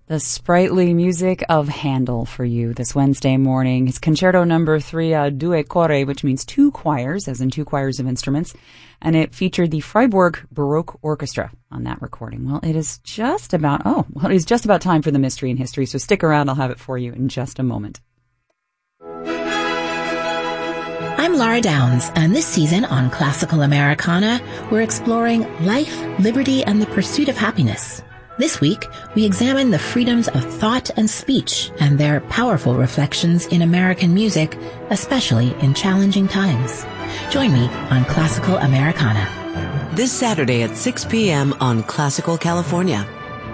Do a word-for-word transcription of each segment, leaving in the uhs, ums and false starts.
The sprightly music of Handel for you this Wednesday morning. It's Concerto number three, uh, Due Cori, which means two choirs, as in two choirs of instruments. And it featured the Freiburg Baroque Orchestra on that recording. Well, it is just about, oh, well, it is just about time for the Mystery in History, so stick around. I'll have it for you in just a moment. I'm Laura Downs, and this season on Classical Americana, we're exploring life, liberty, and the pursuit of happiness. This week, we examine the freedoms of thought and speech and their powerful reflections in American music, especially in challenging times. Join me on Classical Americana. This Saturday at six p.m. on Classical California.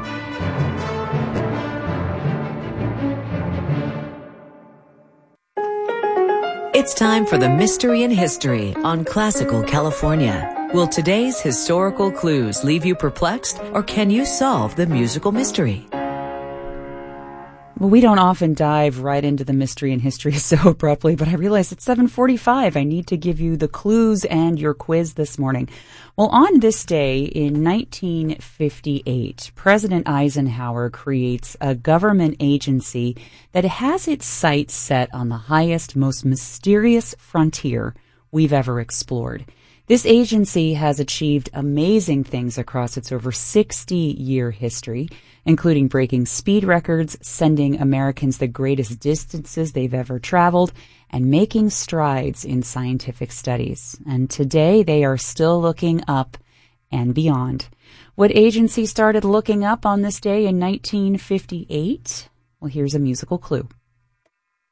It's time for the Mystery in History on Classical California. Will today's historical clues leave you perplexed, or can you solve the musical mystery? Well, we don't often dive right into the mystery in history so abruptly, but I realize it's seven forty-five. I need to give you the clues and your quiz this morning. Well, on this day in nineteen fifty-eight, President Eisenhower creates a government agency that has its sights set on the highest, most mysterious frontier we've ever explored. This agency has achieved amazing things across its over sixty-year history, including breaking speed records, sending Americans the greatest distances they've ever traveled, and making strides in scientific studies. And today they are still looking up and beyond. What agency started looking up on this day in nineteen fifty-eight? Well, here's a musical clue.